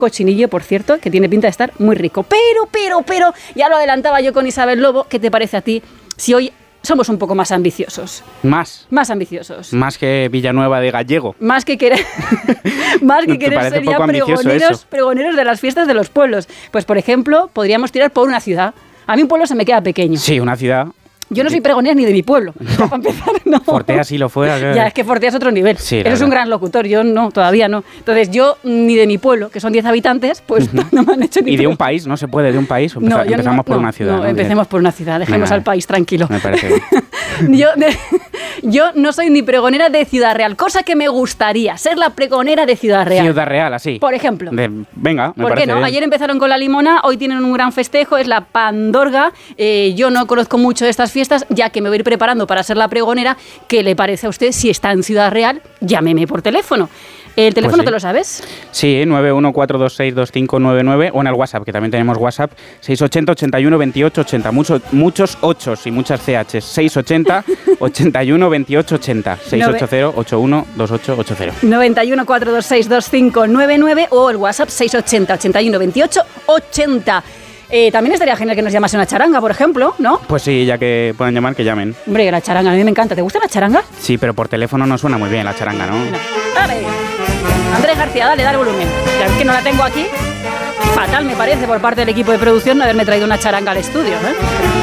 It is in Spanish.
cochinillo, por cierto, que tiene pinta de estar muy rico. Pero, ya lo adelantaba yo con Isabel Lobo, ¿qué te parece a ti si hoy somos un poco más ambiciosos? Más Ambiciosos. Más que Villanueva de Gallego. Más que querer ser ya pregoneros de las fiestas de los pueblos. Pues, por ejemplo, podríamos tirar por una ciudad. A mí un pueblo se me queda pequeño. Sí, una ciudad. Yo no soy pregonera ni de mi pueblo. No. Para empezar, no. Fortea sí lo fuera. Ya, es que Fortea es otro nivel. Sí, Eres un gran locutor, yo no, todavía no. Entonces, yo ni de mi pueblo, que son 10 habitantes, pues no me han hecho ni... ¿Y de un país? ¿No se puede de un país? Empezamos por una ciudad. No, empecemos por una ciudad. Dejemos al país tranquilo. Me parece bien. Yo no soy ni pregonera de Ciudad Real, cosa que me gustaría, ser la pregonera de Ciudad Real. Ciudad Real, así. Por ejemplo. Venga, me ¿Por qué no? bien. Ayer empezaron con la limona, hoy tienen un gran festejo, es la Pandorga. Yo no conozco mucho de estas fiestas, ya que me voy a ir preparando para ser la pregonera. ¿Qué le parece a usted? Si está en Ciudad Real, llámeme por teléfono. ¿El teléfono Pues sí. te lo sabes? Sí, 914262599 o en el WhatsApp, que también tenemos WhatsApp, 680 81 28 80. Muchos 8 y muchas CH. 680 81 28 80. 680 81 2880. 91 426 2599 o el WhatsApp 680 81 28 80. También estaría genial que nos llamase una charanga, por ejemplo, ¿no? Pues sí, ya que puedan llamar, que llamen. Hombre, la charanga, a mí me encanta. ¿Te gusta la charanga? Sí, pero por teléfono no suena muy bien la charanga, ¿no? Dale. Andrés García, dale volumen. Ya ves que no la tengo aquí. Fatal me parece por parte del equipo de producción no haberme traído una charanga al estudio, ¿eh?